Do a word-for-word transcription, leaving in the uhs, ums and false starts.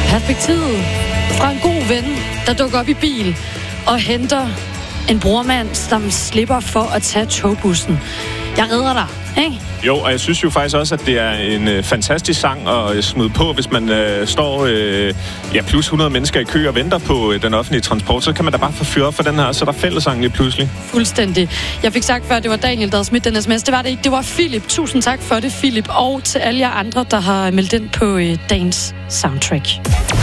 Perspektivet fra en god ven, der dukker op i bil og henter en brormand, som slipper for at tage togbussen. Jeg redder dig, ikke? Jo, og jeg synes jo faktisk også, at det er en øh, fantastisk sang at smide på, hvis man øh, står øh, ja, plus hundrede mennesker i kø og venter på øh, den offentlige transport. Så kan man da bare få fyret op for den her, og så er der fællesang lige pludselig. Fuldstændig. Jeg fik sagt før, at det var Daniel, der havde smidt den sms. Det var det ikke. Det var Philip. Tusind tak for det, Philip. Og til alle jer andre, der har meldt ind på øh, dagens soundtrack.